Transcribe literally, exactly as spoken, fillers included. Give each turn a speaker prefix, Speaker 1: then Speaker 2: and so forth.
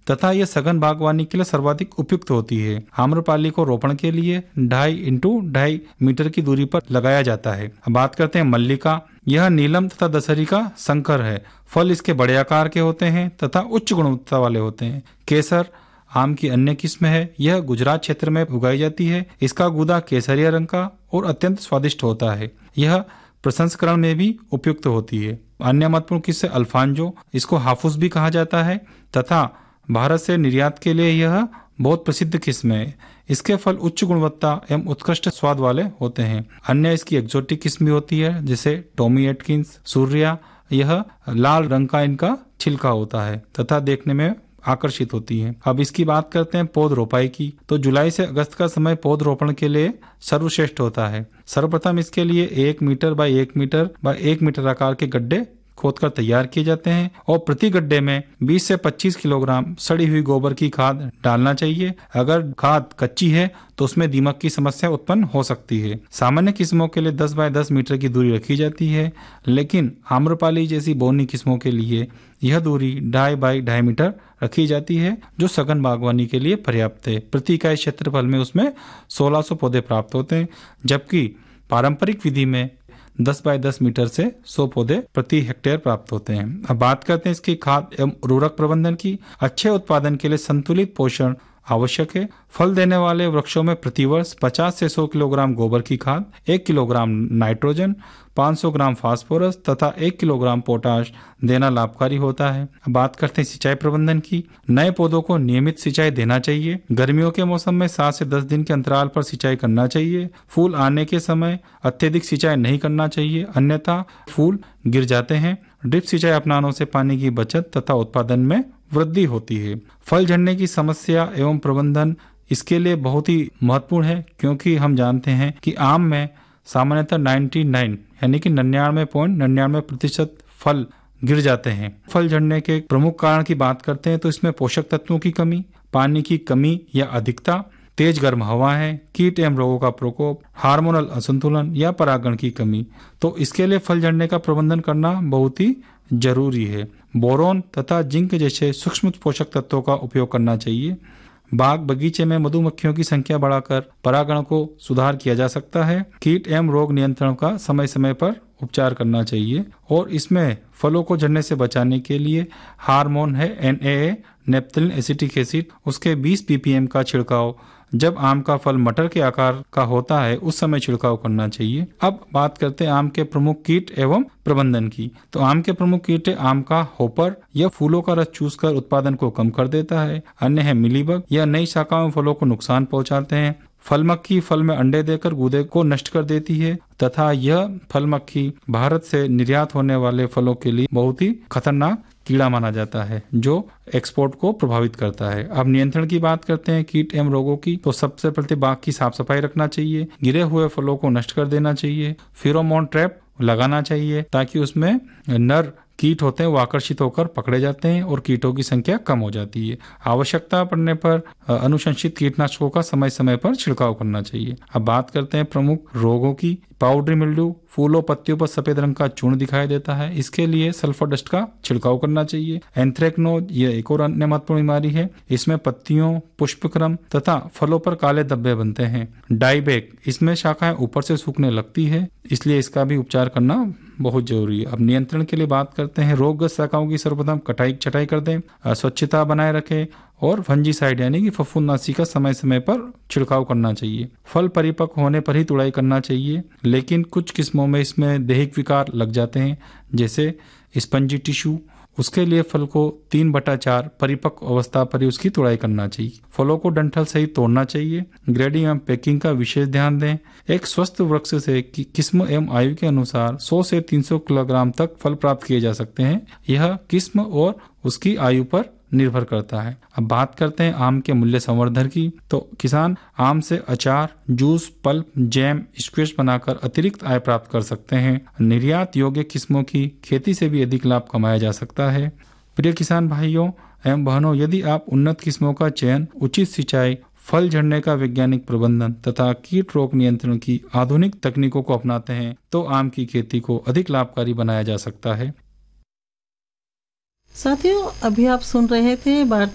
Speaker 1: तथा यह सघन बागवानी के लिए सर्वाधिक उपयुक्त होती है। आम्रपाली को रोपण के लिए ढाई इंटू ढाई मीटर की दूरी पर लगाया जाता है। अब बात करते हैं मल्लिका। यह नीलम तथा दशहरी का संकर है। फल इसके बड़े आकार के होते हैं तथा उच्च गुणवत्ता वाले होते हैं। केसर आम की अन्य किस्म है। यह गुजरात क्षेत्र में उगाई जाती है। इसका गूदा केसरिया रंग का और अत्यंत स्वादिष्ट होता है। यह प्रसंस्करण में भी उपयुक्त होती है। अन्य महत्वपूर्ण किस्म अल्फांजो, इसको हाफूस भी कहा जाता है तथा भारत से निर्यात के लिए यह बहुत प्रसिद्ध किस्म है। इसके फल उच्च गुणवत्ता एवं उत्कृष्ट स्वाद वाले होते हैं। अन्य इसकी एक्जोटिक किस्म भी होती है, जैसे टॉमी एटकिंस, सूर्या। यह लाल रंग का इनका छिलका होता है तथा देखने में आकर्षित होती है। अब इसकी बात करते हैं पौध रोपाई की। तो जुलाई से अगस्त का समय पौध रोपण के लिए सर्वश्रेष्ठ होता है। सर्वप्रथम इसके लिए एक मीटर बाय एक मीटर बाय एक मीटर आकार के गड्ढे खोदकर तैयार किए जाते हैं और प्रति गड्ढे में बीस से पच्चीस किलोग्राम सड़ी हुई गोबर की खाद डालना चाहिए। अगर खाद कच्ची है तो उसमें दीमक की समस्या उत्पन्न हो सकती है। सामान्य किस्मों के लिए दस बाय दस मीटर की दूरी रखी जाती है, लेकिन आम्रपाली जैसी बोनी किस्मों के लिए यह दूरी ढाई बाई ढाई मीटर रखी जाती है, जो सघन बागवानी के लिए पर्याप्त है। प्रति इकाई क्षेत्रफल में उसमें सोलह सौ पौधे प्राप्त होते हैं, जबकि पारंपरिक विधि में दस बाय दस मीटर से सौ पौधे प्रति हेक्टेयर प्राप्त होते हैं। अब बात करते हैं इसकी खाद एवं उर्वरक प्रबंधन की। अच्छे उत्पादन के लिए संतुलित पोषण आवश्यक है। फल देने वाले वृक्षों में प्रतिवर्ष पचास से सौ किलोग्राम गोबर की खाद, एक किलोग्राम नाइट्रोजन, पाँच सौ ग्राम फास्फोरस तथा एक किलोग्राम पोटाश देना लाभकारी होता है। अब बात करते हैं सिंचाई प्रबंधन की। नए पौधों को नियमित सिंचाई देना चाहिए। गर्मियों के मौसम में सात से दस दिन के अंतराल पर सिंचाई करना चाहिए। फूल आने के समय अत्यधिक सिंचाई नहीं करना चाहिए, अन्यथा फूल गिर जाते हैं। ड्रिप सिंचाई अपनाने से पानी की बचत तथा उत्पादन में वृद्धि होती है। फल झड़ने की समस्या एवं प्रबंधन इसके लिए बहुत ही महत्वपूर्ण है, क्योंकि हम जानते हैं कि आम में सामान्यतः निन्यानवे यानी कि निन्यानवे पॉइंट निन्यानवे प्रतिशत फल गिर जाते हैं। फल झड़ने के प्रमुख कारण की बात करते हैं तो इसमें पोषक तत्वों की कमी, पानी की कमी या अधिकता, तेज गर्म हवा है, कीट एवं रोगों का प्रकोप, हार्मोनल असंतुलन या परागण की कमी। तो इसके लिए फल झड़ने का प्रबंधन करना बहुत ही जरूरी है। बोरोन तथा जिंक जैसे सूक्ष्म पोषक तत्वों का उपयोग करना चाहिए। बाग बगीचे में मधुमक्खियों की संख्या बढ़ाकर परागण को सुधार किया जा सकता है। कीट एवं रोग नियंत्रण का समय समय पर उपचार करना चाहिए और इसमें फलों को झड़ने से बचाने के लिए हार्मोन है N A A naphthalene acetic acid, उसके बीस पीपीएम का छिड़काव जब आम का फल मटर के आकार का होता है उस समय छिड़काव करना चाहिए। अब बात करते हैं आम के प्रमुख कीट एवं प्रबंधन की। तो आम के प्रमुख कीट है आम का होपर, यह फूलों का रस चूसकर उत्पादन को कम कर देता है। अन्य है मिलीबग, यह नई शाखाओं फलों को नुकसान पहुंचाते हैं। फल मक्खी फल में अंडे देकर गूदे को नष्ट कर देती है तथा यह फल मक्खी भारत से निर्यात होने वाले फलों के लिए बहुत ही खतरनाक कीड़ा माना जाता है, जो एक्सपोर्ट को प्रभावित करता है। अब नियंत्रण की बात करते हैं कीट एवं रोगों की। तो सबसे पहले बाग की साफ सफाई रखना चाहिए, गिरे हुए फलों को नष्ट कर देना चाहिए, फेरोमोन ट्रैप लगाना चाहिए ताकि उसमें नर कीट होते हैं वो आकर्षित होकर पकड़े जाते हैं और कीटों की संख्या कम हो जाती है। आवश्यकता पड़ने पर अनुशंसित कीटनाशकों का समय समय पर छिड़काव करना चाहिए। अब बात करते हैं प्रमुख रोगों की। पाउडरी मिल्ड्यू, फूलों पत्तियों पर सफेद रंग का चूर्ण दिखाई देता है, इसके लिए सल्फर डस्ट का छिड़काव करना चाहिए। एंथ्रेक्नोज, यह एक और अन्य महत्वपूर्ण बीमारी है, इसमें पत्तियों, पुष्पक्रम तथा फलों पर काले धब्बे बनते हैं। डाइबैक, इसमें शाखाएं ऊपर से सूखने लगती है, इसलिए इसका भी उपचार करना बहुत जरूरी है। अब नियंत्रण के लिए बात करते हैं रोगग्रस्त शाखाओं की सर्वप्रथम कटाई छटाई कर दें, स्वच्छता बनाए रखें और फंजीसाइड यानी कि फफूंदनाशी का समय समय पर छिड़काव करना चाहिए। फल परिपक्व होने पर ही तुड़ाई करना चाहिए, लेकिन कुछ किस्मों में इसमें दैहिक विकार लग जाते हैं, जैसे स्पंजी टिश्यू, उसके लिए फल को तीन बटा चार परिपक्व अवस्था पर ही उसकी तुड़ाई करना चाहिए। फलों को डंठल सहित तोड़ना चाहिए। ग्रेडिंग एवं पैकिंग का विशेष ध्यान दें। एक स्वस्थ वृक्ष से कि किस्म एवं आयु के अनुसार सौ से तीन सौ किलोग्राम तक फल प्राप्त किए जा सकते हैं, यह किस्म और उसकी आयु पर निर्भर करता है। अब बात करते हैं आम के मूल्य संवर्धन की। तो किसान आम से अचार, जूस, पल्प, जैम, स्क्वैश बनाकर अतिरिक्त आय प्राप्त कर सकते हैं। निर्यात योग्य किस्मों की खेती से भी अधिक लाभ कमाया जा सकता है। प्रिय किसान भाइयों एवं बहनों, यदि आप उन्नत किस्मों का चयन, उचित सिंचाई, फल झड़ने का वैज्ञानिक प्रबंधन तथा कीट रोग नियंत्रण की आधुनिक तकनीकों को अपनाते हैं तो आम की खेती को अधिक लाभकारी बनाया जा सकता है।
Speaker 2: साथियों, अभी आप सुन रहे थे भारत